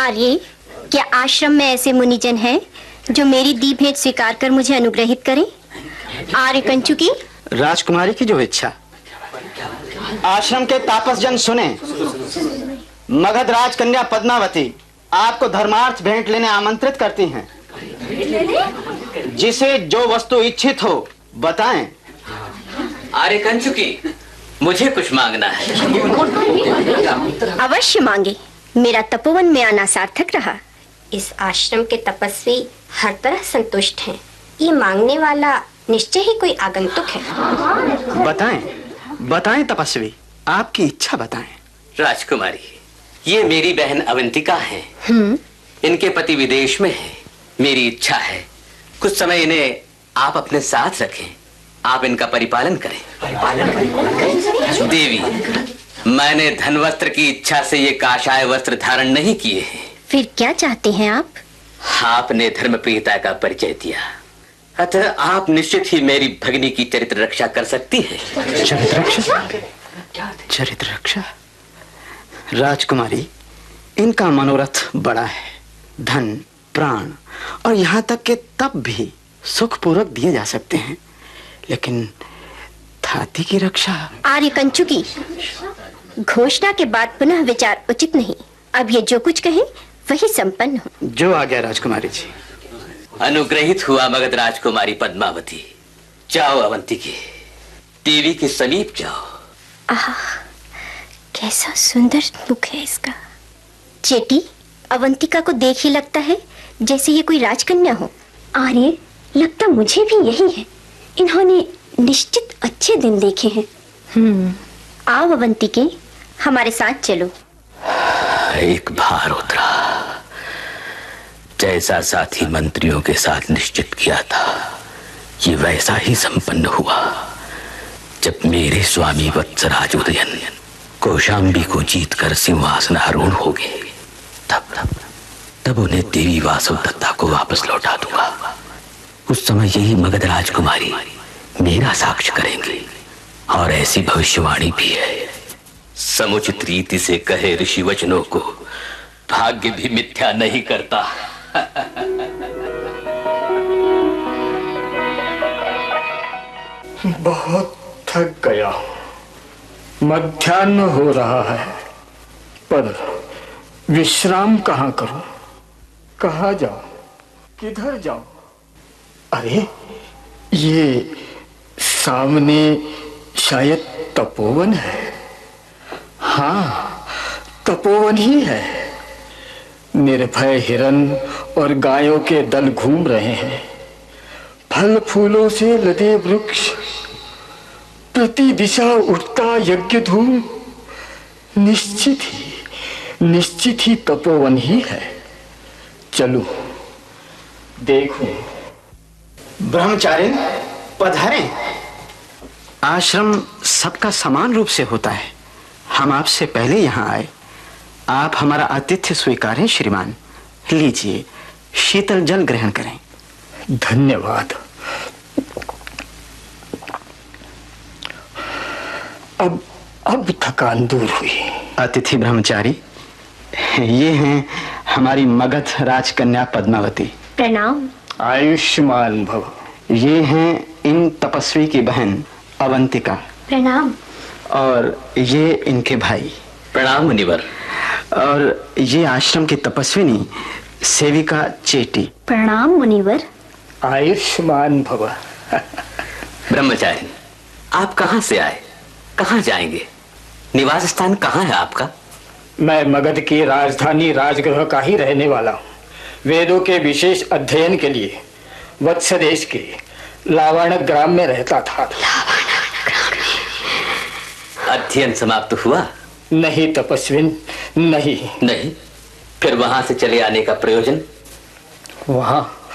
आर्य, क्या आश्रम में ऐसे मुनिजन हैं जो मेरी दी भेंट स्वीकार कर मुझे अनुग्रहित करें? आर्य कंचुकी। राजकुमारी की जो इच्छा। आश्रम के तापसजन सुने। मगध राजकन्या पद्मावती आपको धर्मार्थ भेंट लेने आमंत्रित करती हैं। जिसे जो वस्तु इच्छित हो बताएं। आर्य कंचुकी, मुझे कुछ मांगना है। अवश्य मांगे। मेरा तपोवन में आना सार्थक रहा। इस आश्रम के तपस्वी हर तरह संतुष्ट हैं। ये मांगने वाला निश्चय ही कोई आगंतुक है। बताएं, बताएं तपस्वी, आपकी इच्छा बताएं। राजकुमारी, ये मेरी बहन अवंतिका है। इनके पति विदेश में है। मेरी इच्छा है कुछ समय इन्हें आप अपने साथ रखें। आप इनका परिपालन करें। देवी, मैंने धन वस्त्र की इच्छा से ये काषाय वस्त्र धारण नहीं किए हैं। फिर क्या चाहते हैं आप? आपने धर्म प्रियता का परिचय दिया, अतः आप निश्चित ही मेरी भगिनी की चरित्र रक्षा कर सकती हैं। चरित्र रक्षा? चरित्र रक्षा? राजकुमारी, इनका मनोरथ बड़ा है। धन, प्राण और यहाँ तक के तप भी सुखपूर्वक दिए जा सकते हैं, लेकिन थाती की रक्षा। आर्य कंचुकी, घोषणा के बाद पुनः विचार उचित नहीं। अब ये जो कुछ कहे वही संपन्न हो। जो आ गया राजकुमारी जी। अनुग्रहित हुआ मगध राजकुमारी पद्मावती। जाओ अवंतिके, देवी के समीप जाओ। आह, कैसा सुंदर मुख है इसका। चेटी, अवंतिका को देख ही लगता है जैसे ये कोई राजकन्या हो। आर्य, लगता मुझे भी यही है। इन्होंने निश्चित अच्छे दिन देखे हैं। आओ अवंतिके, हमारे साथ चलो। एक भार उतरा। जैसा साथी मंत्रियों के साथ निश्चित किया था, ये वैसा ही संपन्न हुआ। जब मेरे स्वामी वत्सराज उदयन कौशाम्बी को जीतकर सिंहासनारूढ़ हो गए, तब उन्हें देवी वासवदत्ता को वापस लौटा दूंगा। उस समय यही मगध राजकुमारी मेरा साक्ष्य करेंगे। और ऐसी भविष्यवाणी भी है, समुचित रीति से कहे ऋषि वचनों को भाग्य भी मिथ्या नहीं करता। बहुत थक गया हूं। मध्याह्न हो रहा है, पर विश्राम कहाँ करूं? कहाँ जाऊं? किधर जाऊं? अरे, ये सामने शायद तपोवन है। हाँ, तपोवन ही है। निर्भय हिरन और गायों के दल घूम रहे हैं। फल फूलों से लदे वृक्ष, प्रति दिशा उठता यज्ञ धूम। निश्चित ही तपोवन ही है। चलूं, देखूं। ब्रह्मचारी पधारें। आश्रम सबका समान रूप से होता है। हम आपसे पहले यहाँ आए। आप हमारा आतिथ्य स्वीकारें श्रीमान। लीजिए, शीतल जल ग्रहण करें। धन्यवाद। अब थकान दूर हुई। अतिथि ब्रह्मचारी, ये हैं हमारी मगध राजकन्या पद्मावती। प्रणाम। आयुष्मान भव। ये हैं इन तपस्वी की बहन अवंतिका। प्रणाम। और ये इनके भाई। प्रणाम मुनिवर। और ये आश्रम की तपस्विनी सेविका चेटी। प्रणाम मुनिवर। आयुष्मान भव। ब्रह्मचारी, आप कहाँ से आए? कहाँ जाएंगे? निवास स्थान कहाँ है आपका? मैं मगध की राजधानी राजगृह का ही रहने वाला हूँ। वेदों के विशेष अध्ययन के लिए वत्स देश के लावण ग्राम में रहता था। अध्ययन समाप्त हुआ? नहीं तपस्विन, नहीं। फिर वहां से चले आने का प्रयोजन? वहां